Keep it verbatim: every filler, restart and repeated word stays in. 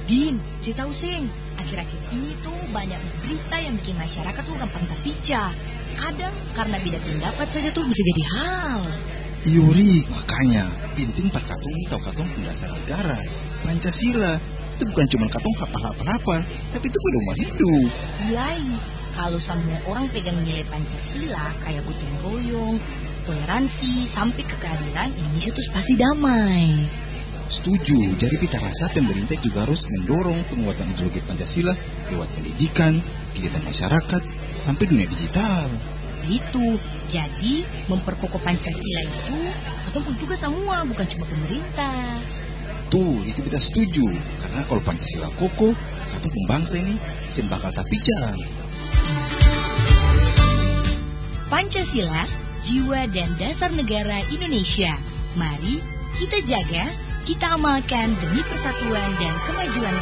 Din, saya tahu Sing, akhir-akhir ini tuh banyak berita yang bikin masyarakat tuh gampang terpica. Kadang karena beda pendapat saja tuh bisa jadi hal. Yuri, makanya penting Pak Katong ini tahu Katong pendasar negara, Pancasila. Itu bukan cuma Katong hafal-hafal, tapi itu pedoman hidup. Iya, kalau semua orang pegang nilai Pancasila kayak gotong royong, toleransi, sampai ke keadilan, Indonesia tuh pasti damai. Setuju, jadi kita rasa pemerintah juga harus mendorong penguatan ideologi Pancasila lewat pendidikan, kegiatan masyarakat, sampai dunia digital. Itu, jadi memperkokoh Pancasila itu ataupun juga semua, bukan cuma pemerintah. Tuh, itu kita setuju, karena kalau Pancasila kokoh, atau pembangsa ini sembakal tapijang. Pancasila, jiwa dan dasar negara Indonesia. Mari kita jaga, kita amalkan demi persatuan dan kemajuan